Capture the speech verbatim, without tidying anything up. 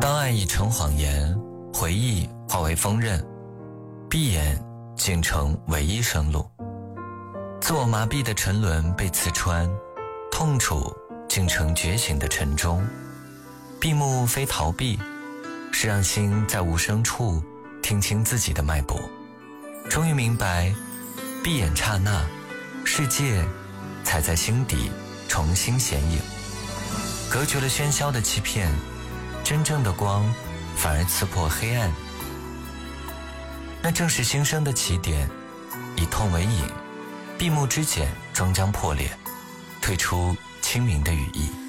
当爱已成谎言，回忆化为锋刃，闭眼竟成唯一生路。自我麻痹的沉沦被刺穿，痛楚竟成觉醒的沉钟。闭目非逃避，是让心在无声处听清自己的脉搏。终于明白，闭眼刹那，世界才在心底重新显影，隔绝了喧嚣的欺骗，真正的光反而刺破黑暗。那正是新生的起点，以痛为引，闭目之茧终将破裂，退出清明的羽翼。